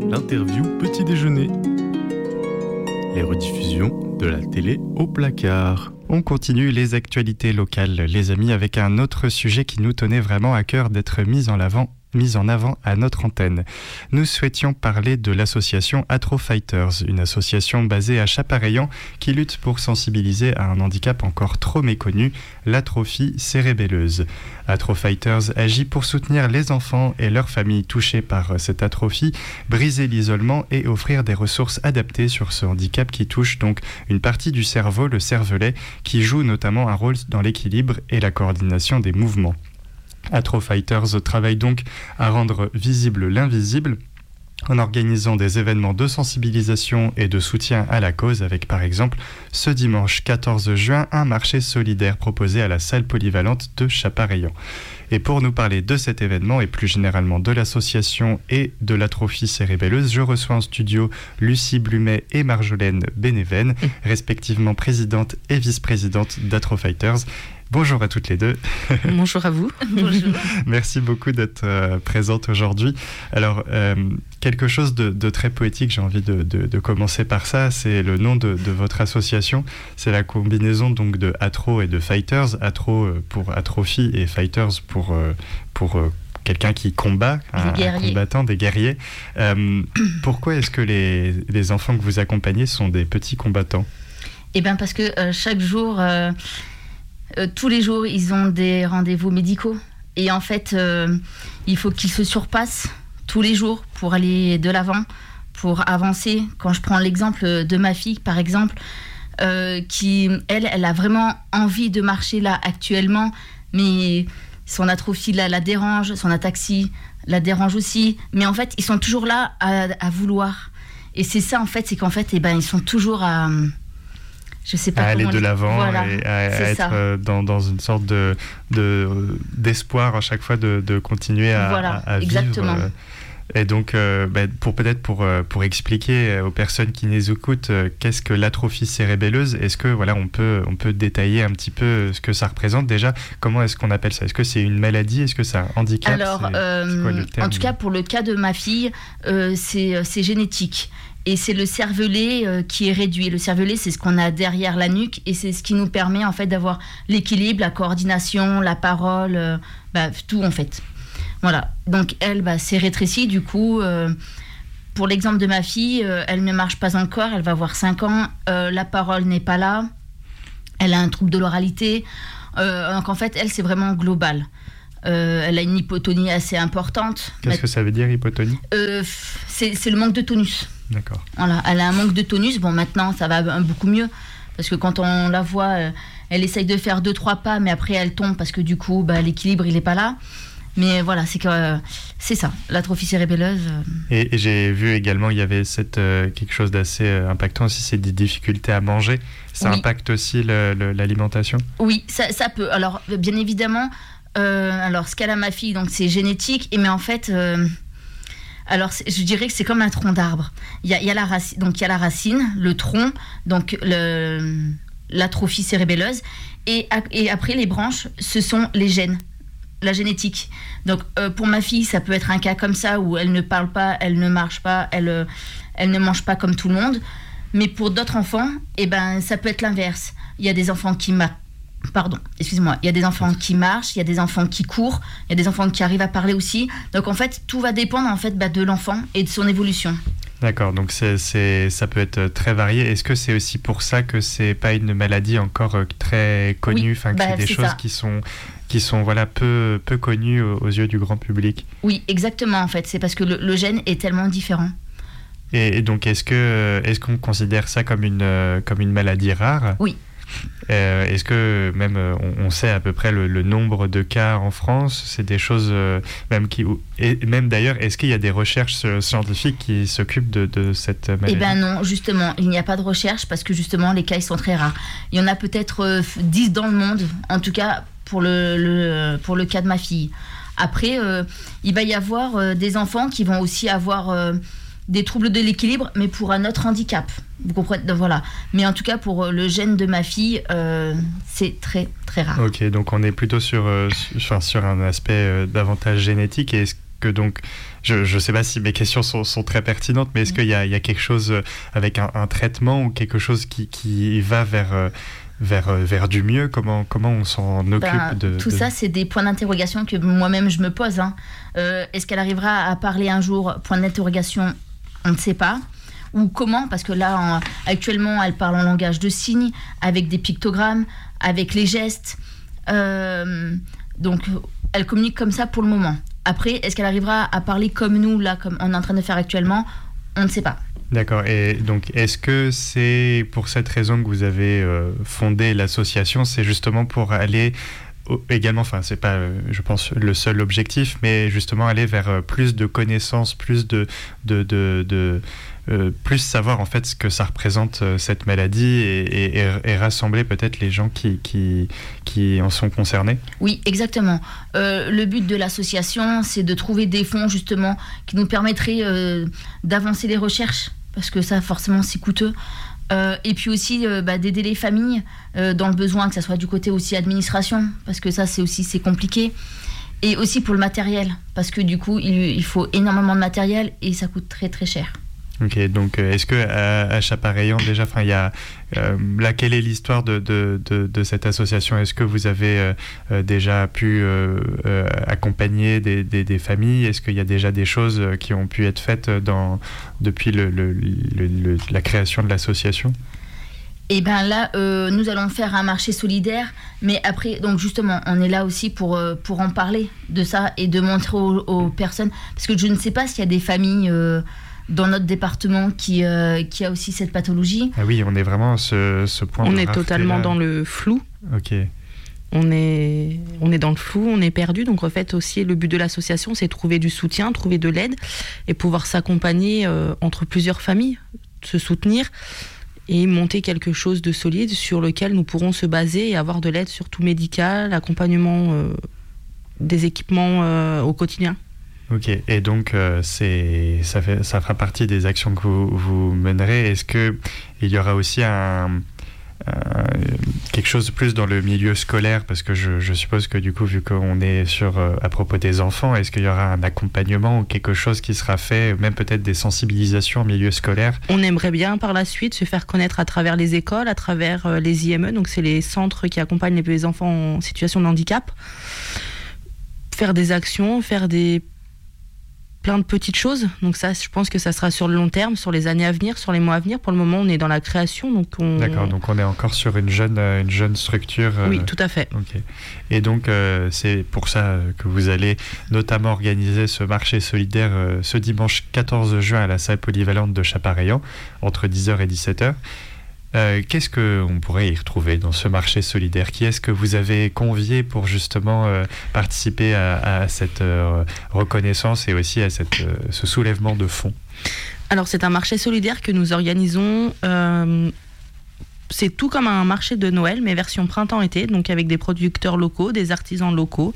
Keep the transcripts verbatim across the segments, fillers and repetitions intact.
L'interview petit déjeuner. Les rediffusions de la télé au placard. On continue les actualités locales, les amis, avec un autre sujet qui nous tenait vraiment à cœur d'être mis en avant. mise en avant à notre antenne. Nous souhaitions parler de l'association Atro Fighters, une association basée à Chapareillan qui lutte pour sensibiliser à un handicap encore trop méconnu, l'atrophie cérébelleuse. Atro Fighters agit pour soutenir les enfants et leurs familles touchées par cette atrophie, briser l'isolement et offrir des ressources adaptées sur ce handicap qui touche donc une partie du cerveau, le cervelet, qui joue notamment un rôle dans l'équilibre et la coordination des mouvements. Atro Fighters travaille donc à rendre visible l'invisible en organisant des événements de sensibilisation et de soutien à la cause avec par exemple ce dimanche quatorze juin un marché solidaire proposé à la salle polyvalente de Chapareillan. Et pour nous parler de cet événement et plus généralement de l'association et de l'atrophie cérébelleuse, je reçois en studio Lucie Blumet et Marjolaine Bénéven, respectivement présidente et vice-présidente d'Atro Fighters. Bonjour à toutes les deux. Bonjour à vous. Bonjour. Merci beaucoup d'être euh, présente aujourd'hui. Alors, euh, quelque chose de, de très poétique, j'ai envie de, de, de commencer par ça, c'est le nom de, de votre association. C'est la combinaison donc de Atro et de Fighters. Atro pour atrophie et Fighters pour, euh, pour euh, quelqu'un qui combat, un, un combattant, des guerriers. Euh, pourquoi est-ce que les, les enfants que vous accompagnez sont des petits combattants ? Eh bien, parce que euh, chaque jour... Euh Euh, tous les jours, ils ont des rendez-vous médicaux. Et en fait, euh, il faut qu'ils se surpassent tous les jours pour aller de l'avant, pour avancer. Quand je prends l'exemple de ma fille, par exemple, euh, qui, elle, elle a vraiment envie de marcher là actuellement, mais son atrophie la, la dérange, son ataxie la dérange aussi. Mais en fait, ils sont toujours là à, à vouloir. Et c'est ça, en fait, c'est qu'en fait, eh ben, ils sont toujours à... Je sais pas à aller de les... l'avant voilà, et à, à être dans, dans une sorte de, de, d'espoir à chaque fois de, de continuer à, voilà, à, à vivre. Exactement. Et donc, euh, bah, pour, peut-être pour, pour expliquer aux personnes qui nous écoutent euh, qu'est-ce que l'atrophie cérébelleuse, est-ce que voilà, on peut, on peut détailler un petit peu ce que ça représente déjà ? Comment est-ce qu'on appelle ça ? Est-ce que c'est une maladie ? Est-ce que c'est un handicap ? Alors, c'est, euh, c'est quoi le terme ? En tout cas, pour le cas de ma fille, euh, c'est, c'est génétique. Et c'est le cervelet euh, qui est réduit. Le cervelet, c'est ce qu'on a derrière la nuque et c'est ce qui nous permet en fait d'avoir l'équilibre, la coordination, la parole, euh, bah, tout en fait. Voilà. Donc elle, bah, c'est rétréci. Du coup, euh, pour l'exemple de ma fille, euh, elle ne marche pas encore. Elle va avoir cinq ans. Euh, la parole n'est pas là. Elle a un trouble de l'oralité. Euh, donc en fait, elle, c'est vraiment global. Euh, elle a une hypotonie assez importante. Qu'est-ce Mais... que ça veut dire, hypotonie ? euh, c'est, c'est le manque de tonus. D'accord. Voilà, elle a un manque de tonus. Bon, maintenant, ça va beaucoup mieux. Parce que quand on la voit, euh, elle essaye de faire deux, trois pas, mais après, elle tombe parce que du coup, bah, l'équilibre, il n'est pas là. Mais voilà, c'est, que, euh, c'est ça, l'atrophie cérébelleuse. Euh... Et, et j'ai vu également, il y avait cette, euh, quelque chose d'assez euh, impactant aussi, c'est des difficultés à manger. Ça oui. impacte aussi le, le, l'alimentation ? Oui, ça, ça peut. Alors, bien évidemment, euh, alors, ce qu'elle a ma fille, donc, c'est génétique. Et, mais en fait... Euh, Alors, je dirais que c'est comme un tronc d'arbre. Il y a, il y a la racine, donc il y a la racine, le tronc, donc le, l'atrophie cérébelleuse, et, et après les branches, ce sont les gènes, la génétique. Donc, euh, pour ma fille, ça peut être un cas comme ça où elle ne parle pas, elle ne marche pas, elle, elle ne mange pas comme tout le monde. Mais pour d'autres enfants, eh ben, ça peut être l'inverse. Il y a des enfants qui ma- Pardon, excuse-moi. Il y a des enfants qui marchent, il y a des enfants qui courent, il y a des enfants qui arrivent à parler aussi. Donc en fait, tout va dépendre en fait bah, de l'enfant et de son évolution. D'accord, donc c'est, c'est, ça peut être très varié. Est-ce que c'est aussi pour ça que c'est pas une maladie encore très connue, enfin oui, que bah, c'est des c'est choses ça. qui sont qui sont voilà peu peu connues aux, aux yeux du grand public? Oui, exactement en fait. C'est parce que le, le gène est tellement différent. Et, et donc est-ce que est-ce qu'on considère ça comme une comme une maladie rare? Oui. Euh, est-ce que même on, on sait à peu près le, le nombre de cas en France ? C'est des choses euh, même qui et même d'ailleurs, est-ce qu'il y a des recherches scientifiques qui s'occupent de, de cette maladie ? Eh ben non, justement, il n'y a pas de recherche parce que justement les cas ils sont très rares. Il y en a peut-être euh, dix dans le monde, en tout cas pour le, le pour le cas de ma fille. Après, euh, il va y avoir euh, des enfants qui vont aussi avoir euh, des troubles de l'équilibre, mais pour un autre handicap. Vous comprenez ? Voilà. Mais en tout cas, pour le gène de ma fille, euh, c'est très, très rare. Ok, donc on est plutôt sur, euh, sur, sur un aspect euh, davantage génétique. Et que donc, je ne sais pas si mes questions sont, sont très pertinentes, mais est-ce qu'il y a, il y a quelque chose avec un, un traitement ou quelque chose qui, qui va vers, vers, vers du mieux? Comment, comment on s'en occupe ben, de, Tout de... ça, c'est des points d'interrogation que moi-même je me pose. Hein. Euh, est-ce qu'elle arrivera à parler un jour? Point d'interrogation, on ne sait pas. Ou comment? Parce que là, en, actuellement, elle parle en langage de signes, avec des pictogrammes, avec les gestes. Euh, donc, elle communique comme ça pour le moment. Après, est-ce qu'elle arrivera à parler comme nous, là, comme on est en train de faire actuellement? On ne sait pas. D'accord. Et donc, est-ce que c'est pour cette raison que vous avez euh, fondé l'association? C'est justement pour aller au, également, enfin, c'est pas, euh, je pense, le seul objectif, mais justement aller vers euh, plus de connaissances, plus de... de, de, de Euh, plus savoir en fait ce que ça représente euh, cette maladie et, et, et rassembler peut-être les gens qui, qui, qui en sont concernés. Oui, exactement. Euh, le but de l'association, c'est de trouver des fonds justement qui nous permettraient euh, d'avancer les recherches, parce que ça forcément c'est coûteux. Euh, et puis aussi euh, bah, d'aider les familles euh, dans le besoin, que ça soit du côté aussi administration, parce que ça c'est aussi c'est compliqué. Et aussi pour le matériel, parce que du coup il, il faut énormément de matériel et ça coûte très très cher. Ok, donc est-ce que à, à Chapareillan déjà, enfin il y a euh, là, quelle est l'histoire de, de, de, de cette association? Est-ce que vous avez euh, déjà pu euh, euh, accompagner des, des, des familles? Est-ce qu'il y a déjà des choses qui ont pu être faites dans, depuis le, le, le, le, la création de l'association? Et bien là, euh, nous allons faire un marché solidaire, mais après, donc justement, on est là aussi pour, euh, pour en parler de ça et de montrer aux, aux personnes, parce que je ne sais pas s'il y a des familles euh, dans notre département qui, euh, qui a aussi cette pathologie. Ah oui, on est vraiment à ce, ce point. On est totalement là. Dans le flou. Ok. On est, on est dans le flou, on est perdu. Donc en fait aussi, le but de l'association, c'est trouver du soutien, trouver de l'aide et pouvoir s'accompagner euh, entre plusieurs familles, se soutenir et monter quelque chose de solide sur lequel nous pourrons se baser et avoir de l'aide surtout médicale, accompagnement euh, des équipements euh, au quotidien. Ok, et donc euh, c'est, ça, fait, ça fera partie des actions que vous, vous mènerez. Est-ce qu'il y aura aussi un, un, quelque chose de plus dans le milieu scolaire? Parce que je, je suppose que du coup, vu qu'on est sur, euh, à propos des enfants, est-ce qu'il y aura un accompagnement ou quelque chose qui sera fait, même peut-être des sensibilisations en milieu scolaire? On aimerait bien par la suite se faire connaître à travers les écoles, à travers euh, les I M E, donc c'est les centres qui accompagnent les enfants en situation de handicap. Faire des actions, faire des plein de petites choses, donc ça je pense que ça sera sur le long terme, sur les années à venir, sur les mois à venir. Pour le moment on est dans la création, donc on... D'accord, donc on est encore sur une jeune, une jeune structure. Euh... Oui, tout à fait. Okay. Et donc euh, c'est pour ça que vous allez notamment organiser ce marché solidaire euh, ce dimanche quatorze juin à la salle polyvalente de Chapareillan entre dix heures et dix-sept heures. Euh, qu'est-ce qu'on pourrait y retrouver dans ce marché solidaire? Qui est-ce que vous avez convié pour justement euh, participer à, à cette euh, reconnaissance et aussi à cette, euh, ce soulèvement de fonds? Alors c'est un marché solidaire que nous organisons, euh, c'est tout comme un marché de Noël mais version printemps-été, donc avec des producteurs locaux, des artisans locaux.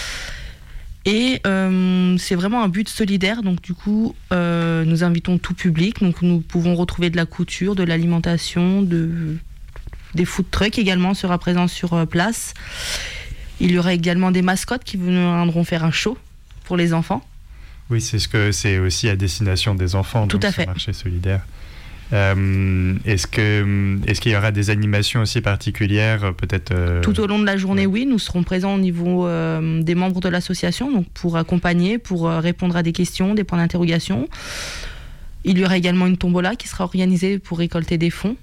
Et euh, c'est vraiment un but solidaire, donc du coup euh, nous invitons tout public, donc nous pouvons retrouver de la couture, de l'alimentation, de, des food trucks également sera présent sur place. Il y aura également des mascottes qui viendront faire un show pour les enfants. Oui, c'est ce que c'est aussi à destination des enfants, tout donc à ce fait. Marché solidaire. Euh, est-ce que, est-ce qu'il y aura des animations aussi particulières, peut-être euh... Tout au long de la journée, oui, nous serons présents au niveau euh, des membres de l'association, donc pour accompagner, pour euh, répondre à des questions, des points d'interrogation. Il y aura également une tombola qui sera organisée pour récolter des fonds.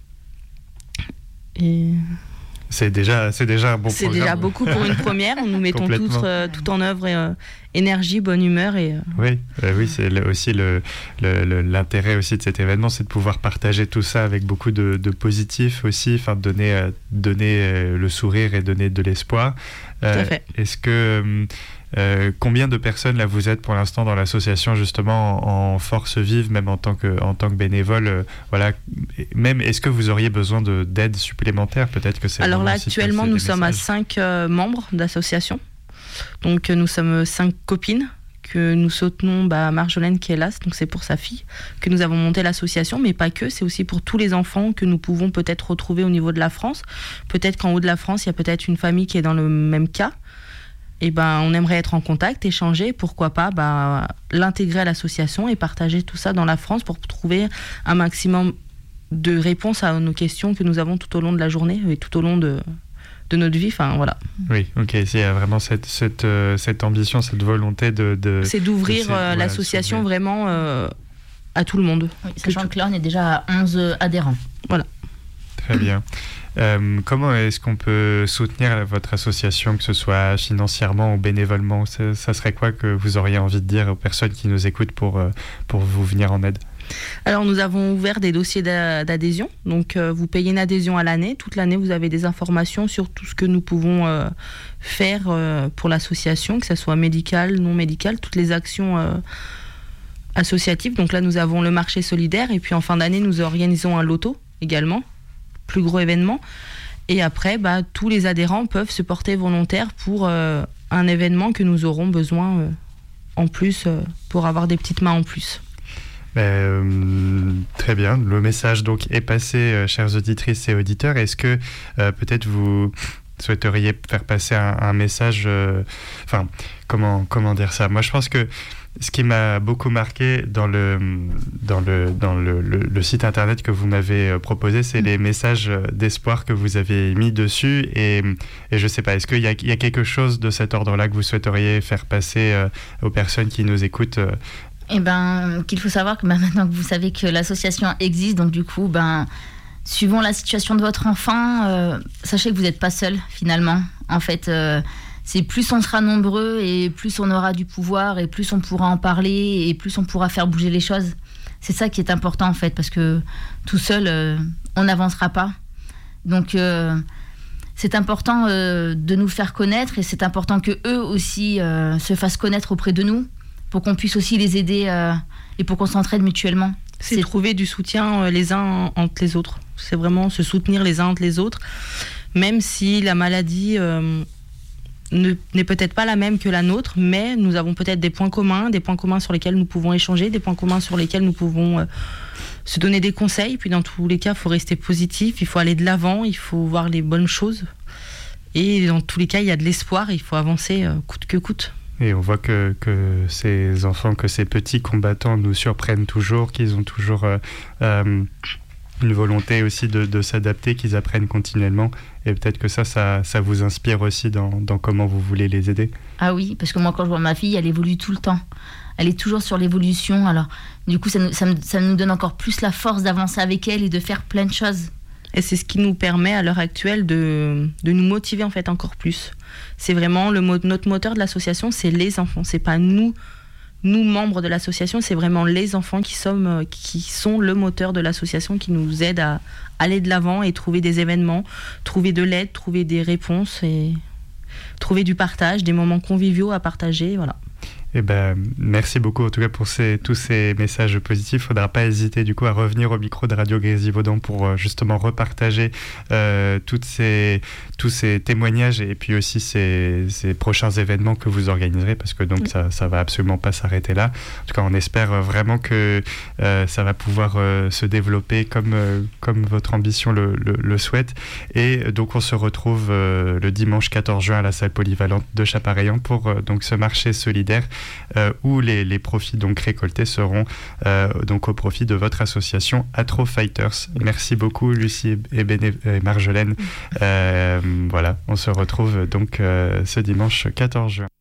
Et... C'est déjà, c'est déjà un bon c'est programme. C'est déjà beaucoup pour une première. Nous mettons tout, euh, tout en œuvre, et, euh, énergie, bonne humeur. Et, euh... Oui, euh, oui, c'est le, aussi le, le, le, l'intérêt aussi de cet événement, c'est de pouvoir partager tout ça avec beaucoup de, de positif aussi, enfin donner, euh, donner euh, le sourire et donner de l'espoir. Euh, tout à fait. Est-ce que euh, combien de personnes là vous êtes pour l'instant dans l'association justement en, en force vive, même en tant que en tant que bénévole, euh, voilà, même est-ce que vous auriez besoin de d'aide supplémentaire? Peut-être que c'est. Alors là actuellement nous sommes messages. à cinq euh, membres d'association, donc euh, nous sommes cinq copines que nous soutenons, bah, Marjolaine qui est là, donc c'est pour sa fille que nous avons monté l'association, mais pas que, c'est aussi pour tous les enfants que nous pouvons peut-être retrouver au niveau de la France. Peut-être qu'en haut de la France il y a peut-être une famille qui est dans le même cas. et ben, on aimerait être en contact, échanger, pourquoi pas bah, l'intégrer à l'association et partager tout ça dans la France pour trouver un maximum de réponses à nos questions que nous avons tout au long de la journée et tout au long de, de notre vie. Enfin, voilà. Oui, ok. Il y a vraiment cette, cette, euh, cette ambition, cette volonté de... de c'est d'ouvrir de, euh, voilà, l'association vraiment euh, à tout le monde. Oui, sachant que, que là, on est déjà à onze adhérents. Voilà. Très bien. Euh, comment est-ce qu'on peut soutenir votre association, que ce soit financièrement ou bénévolement ? ça, ça serait quoi que vous auriez envie de dire aux personnes qui nous écoutent pour, pour vous venir en aide ? Alors, nous avons ouvert des dossiers d'adhésion. Donc, euh, vous payez une adhésion à l'année. Toute l'année, vous avez des informations sur tout ce que nous pouvons euh, faire euh, pour l'association, que ce soit médical, non médical, toutes les actions euh, associatives. Donc là, nous avons le marché solidaire. Et puis, en fin d'année, nous organisons un loto également. Plus gros événement. Et après, bah, tous les adhérents peuvent se porter volontaires pour euh, un événement que nous aurons besoin euh, en plus, euh, pour avoir des petites mains en plus. Euh, très bien, le message donc est passé, euh, chères auditrices et auditeurs. Est-ce que euh, peut-être vous souhaiteriez faire passer un, un message, euh, enfin, comment, comment dire ça ? Moi, je pense que ce qui m'a beaucoup marqué dans le, dans le, dans le, le, le site internet que vous m'avez proposé, c'est les messages d'espoir que vous avez mis dessus. Et, et je ne sais pas, est-ce qu'il y a, il y a quelque chose de cet ordre-là que vous souhaiteriez faire passer euh, aux personnes qui nous écoutent euh, Eh ben, qu'il faut savoir que bah, maintenant que vous savez que l'association existe, donc du coup, ben, suivant la situation de votre enfant, euh, sachez que vous n'êtes pas seul finalement. En fait, euh, c'est plus on sera nombreux et plus on aura du pouvoir et plus on pourra en parler et plus on pourra faire bouger les choses. C'est ça qui est important en fait, parce que tout seul, euh, on n'avancera pas. Donc, euh, c'est important euh, de nous faire connaître et c'est important que eux aussi euh, se fassent connaître auprès de nous, pour qu'on puisse aussi les aider euh, et pour qu'on s'entraide mutuellement. C'est, c'est trouver du soutien euh, les uns entre les autres. C'est vraiment se soutenir les uns entre les autres, même si la maladie euh, ne, n'est peut-être pas la même que la nôtre, mais nous avons peut-être des points communs, des points communs sur lesquels nous pouvons échanger, des points communs sur lesquels nous pouvons euh, se donner des conseils. Puis dans tous les cas, il faut rester positif, il faut aller de l'avant, il faut voir les bonnes choses. Et dans tous les cas, il y a de l'espoir, il faut avancer euh, coûte que coûte. Et on voit que, que ces enfants, que ces petits combattants nous surprennent toujours, qu'ils ont toujours euh, euh, une volonté aussi de, de s'adapter, qu'ils apprennent continuellement. Et peut-être que ça, ça, ça vous inspire aussi dans, dans comment vous voulez les aider. Ah oui, parce que moi, quand je vois ma fille, elle évolue tout le temps. Elle est toujours sur l'évolution. Alors, du coup, ça nous, ça, ça nous donne encore plus la force d'avancer avec elle et de faire plein de choses. Et c'est ce qui nous permet à l'heure actuelle de, de nous motiver en fait encore plus. C'est vraiment le, notre moteur de l'association, c'est les enfants. C'est pas nous, nous membres de l'association, c'est vraiment les enfants qui, sommes, qui sont le moteur de l'association, qui nous aident à aller de l'avant et trouver des événements, trouver de l'aide, trouver des réponses et trouver du partage, des moments conviviaux à partager, voilà. Eh ben, merci beaucoup en tout cas pour ces, tous ces messages positifs. Il ne faudra pas hésiter du coup à revenir au micro de Radio Grésivaudan pour euh, justement repartager euh, toutes ces, tous ces témoignages et puis aussi ces, ces prochains événements que vous organiserez, parce que donc oui. ça ne va absolument pas s'arrêter là. En tout cas, on espère vraiment que euh, ça va pouvoir euh, se développer comme, euh, comme votre ambition le, le, le souhaite. Et donc on se retrouve euh, le dimanche quatorze juin à la salle polyvalente de Chapareillan pour euh, donc ce marché solidaire. Euh, où les, les profits donc récoltés seront euh, donc au profit de votre association Atro Fighters. Merci beaucoup Lucie et, Béné- et Marjolaine. Euh, voilà, on se retrouve donc euh, ce dimanche quatorze juin.